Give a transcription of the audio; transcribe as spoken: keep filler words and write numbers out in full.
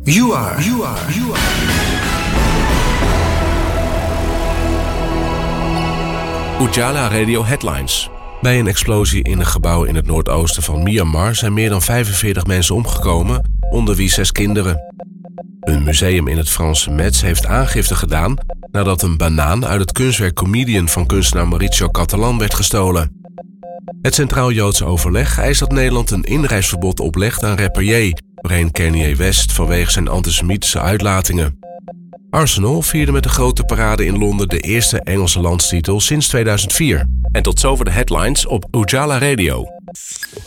You are. You are. You are. Ujala Radio Headlines. Bij een explosie in een gebouw in het noordoosten van Myanmar zijn meer dan vijfenveertig mensen omgekomen, onder wie zes kinderen. Een museum in het Franse Metz heeft aangifte gedaan nadat een banaan uit het kunstwerk Comedian van kunstenaar Mauricio Catalan werd gestolen. Het Centraal Joodse Overleg eist dat Nederland een inreisverbod oplegt aan rapper Ye, doorheen Kanye West vanwege zijn antisemitische uitlatingen. Arsenal vierde met de grote parade in Londen de eerste Engelse landstitel sinds tweeduizend vier. En tot zover de headlines op Ujala Radio.